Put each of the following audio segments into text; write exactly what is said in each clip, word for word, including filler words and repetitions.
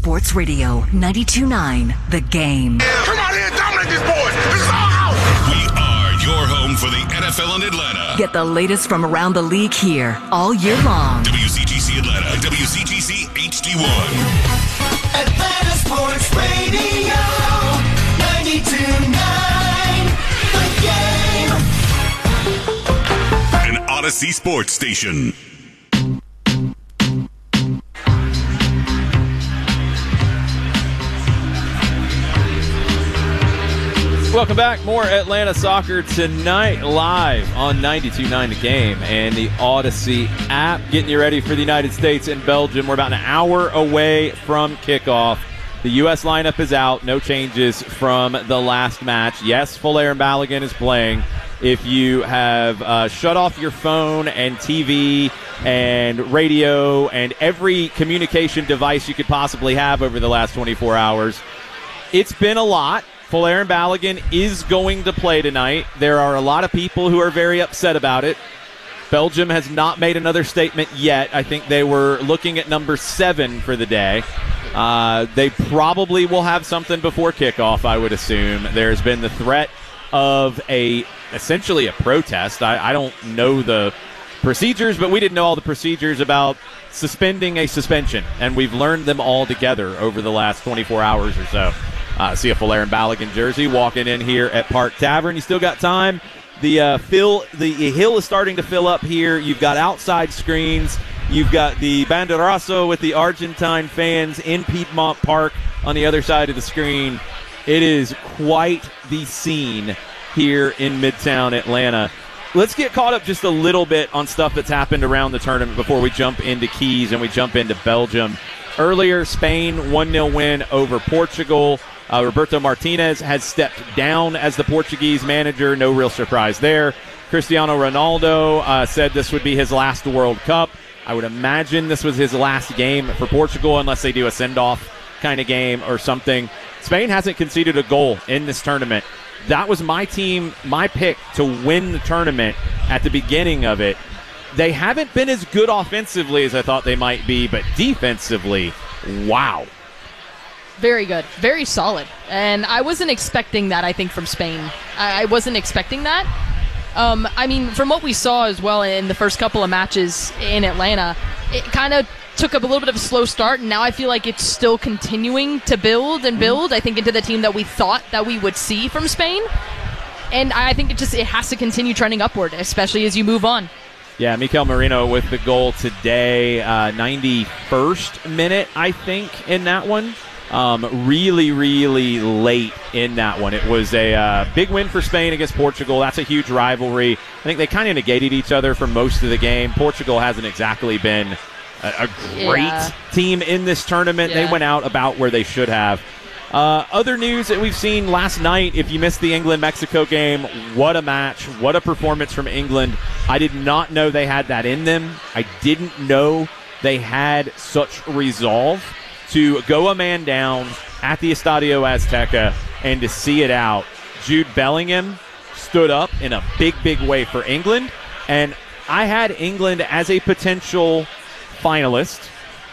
Sports Radio ninety-two point nine, The Game. Come out here and dominate this boys. This is our house. We are your home for the N F L in Atlanta. Get the latest from around the league here all year long. W C G C Atlanta, W C G C H D one. Atlanta Sports Radio, ninety-two point nine, The Game. An Odyssey Sports Station. Welcome back. More Atlanta soccer tonight, live on ninety-two point nine The Game and the Odyssey app. Getting you ready for the United States and Belgium. We're about an hour away from kickoff. The U S lineup is out. No changes from the last match. Yes, Folarin Balogun is playing. If you have uh, shut off your phone and T V and radio and every communication device you could possibly have over the last twenty-four hours, it's been a lot. Folarin Balogun is going to play tonight. There are a lot of people who are very upset about it. Belgium has not made another statement yet. I think they were looking at number seven for the day. Uh, they probably will have something before kickoff, I would assume. There's been the threat of a essentially a protest. I, I don't know the procedures, but we didn't know all the procedures about suspending a suspension, and we've learned them all together over the last twenty-four hours or so. Uh, see a Folarin Balogun jersey walking in here at Park Tavern. You still got time. The uh, fill, the hill is starting to fill up here. You've got outside screens. You've got the Banderazo with the Argentine fans in Piedmont Park on the other side of the screen. It is quite the scene here in Midtown Atlanta. Let's get caught up just a little bit on stuff that's happened around the tournament before we jump into keys and we jump into Belgium. Earlier, Spain one nil win over Portugal. Uh, Roberto Martinez has stepped down as the Portuguese manager. No real surprise there. Cristiano Ronaldo uh, said this would be his last World Cup. I would imagine this was his last game for Portugal unless they do a send-off kind of game or something. Spain hasn't conceded a goal in this tournament. That was my team, my pick to win the tournament at the beginning of it. They haven't been as good offensively as I thought they might be, but defensively, wow. Very good. Very solid. And I wasn't expecting that, I think, from Spain. I, I wasn't expecting that. Um, I mean, from what we saw as well in the first couple of matches in Atlanta, it kind of took up a little bit of a slow start, and now I feel like it's still continuing to build and build, mm-hmm. I think, into the team that we thought that we would see from Spain. And I think it just it has to continue trending upward, especially as you move on. Yeah, Mikel Merino with the goal today, uh, ninety-first minute, I think, in that one. Um, really, really late in that one. It was a uh, big win for Spain against Portugal. That's a huge rivalry. I think they kind of negated each other for most of the game. Portugal hasn't exactly been a, a great yeah. team in this tournament. Yeah. They went out about where they should have. Uh, other news that we've seen last night, if you missed the England-Mexico game, what a match. What a performance from England. I did not know they had that in them. I didn't know they had such resolve to go a man down at the Estadio Azteca and to see it out. Jude Bellingham stood up in a big, big way for England, and I had England as a potential finalist.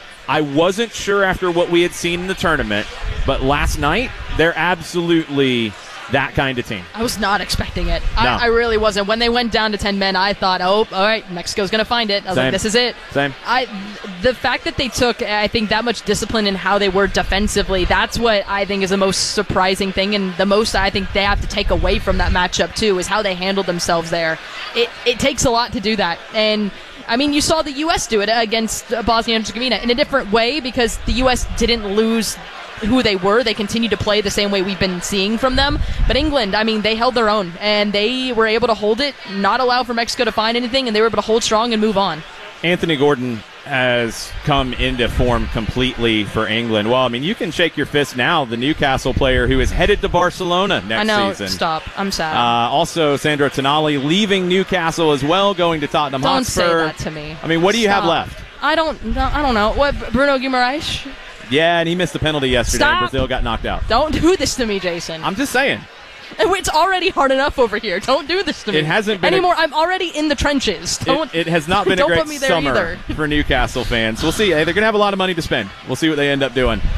I wasn't sure after what we had seen in the tournament, but last night, they're absolutely that kind of team. I was not expecting it. No. I, I really wasn't. When they went down to ten men, I thought, oh, all right, Mexico's going to find it. I was Same. like, this is it. Same. I, the fact that they took, I think, that much discipline in how they were defensively, that's what I think is the most surprising thing, and the most I think they have to take away from that matchup, too, is how they handled themselves there. It, it takes a lot to do that, and I mean, you saw the U S do it against Bosnia and Herzegovina in a different way because the U S didn't lose who they were. They continued to play the same way we've been seeing from them. But England, I mean, they held their own, and they were able to hold it, not allow for Mexico to find anything, and they were able to hold strong and move on. Anthony Gordon has come into form completely for England. Well, I mean, you can shake your fist now, the Newcastle player who is headed to Barcelona next I know, season. Stop. I'm sad. Uh, also, Sandro Tonali leaving Newcastle as well, going to Tottenham don't Hotspur. Don't say that to me. I mean, what do you Stop. have left? I don't no, I don't know. What, Bruno Guimaraes? Yeah, and he missed the penalty yesterday. Stop. Brazil got knocked out. Don't do this to me, Jason. I'm just saying. It's already hard enough over here. Don't do this to me. It hasn't been anymore. A, I'm already in the trenches. Don't. It, it has not been a don't great put me there summer either. for Newcastle fans. We'll see. Hey, they're going to have a lot of money to spend. We'll see what they end up doing.